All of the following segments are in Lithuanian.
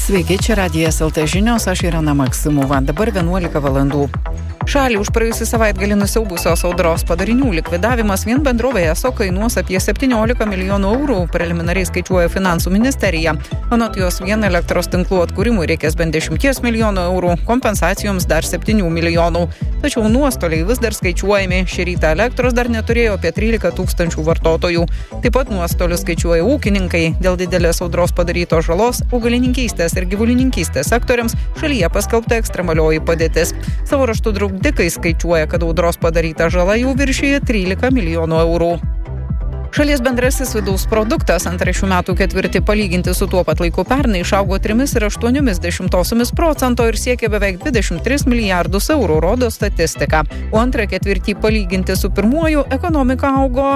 Sveiki, čia Radijas LT žinios, aš Irena Maksimova, dabar 11 valandų. Šalį už praėjusį savaitgalį nusiaubusios audros padarinių likvidavimas vien bendrovėje ESO kainuos apie 17 milijonų eurų, preliminariai skaičiuoja Finansų ministerija. Anot jos vien elektros tinklų atkūrimui reikės bent 10 milijonų eurų, kompensacijoms dar 7 milijonų. Tačiau nuostoliai vis dar skaičiuojami. Šį rytą elektros dar neturėjo apie 13 tūkstančių vartotojų. Taip pat nuostolius skaičiuoja ūkininkai. Dėl didelės audros padarytos žalos augalininkystės ir gyvulininkystės sektoriams šalyje paskelbta ekstremalioji padėtis. Savo raštu draudikai skaičiuoja, kad audros padaryta žala jau viršyja 13 milijonų eurų. Šalies bendrasis vidaus produktas antrą šių metų ketvirtį palyginti su tuo pat laiku pernai išaugo 3,8% ir siekė beveik 23 milijardus eurų, rodo statistika. O antrą ketvirtį palyginti su pirmuoju ekonomika augo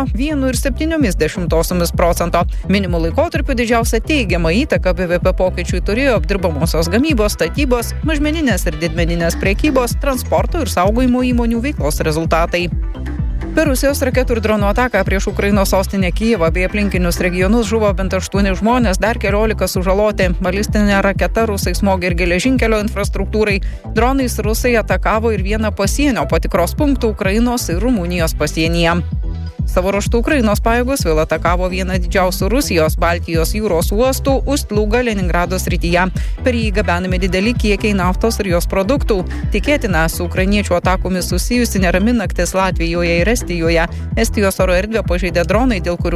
1,7%. Minimu laikotarpiu didžiausia teigiama įtaka BVP pokyčiui turėjo apdirbamosios gamybos, statybos, mažmeninės ir didmeninės prekybos, transporto ir saugojimo įmonių veiklos rezultatai. Per Rusijos raketų ir dronų ataką prieš Ukrainos sostinę Kijevą bei aplinkinius regionus žuvo bent 8 žmonės, dar 14 sužaloti. Balistinė raketa rusai smogė ir geležinkelio infrastruktūrai. Dronais rusai atakavo ir vieną pasienio patikros punktų Ukrainos ir Rumunijos pasienyje. Savo ruožtu Ukrainos pajėgos vėl atakavo vieną didžiausių Rusijos Baltijos jūros uostų Ust-Lugą Leningrado srityje. Per jį gabenami dideli kiekiai naftos ir jos produktų. Tikėtina, su ukrainiečių atakomis susijusi nerami naktis Latvijoje ir Estijoje. Estijos oro erdvę pažeidė dronai, dėl kurių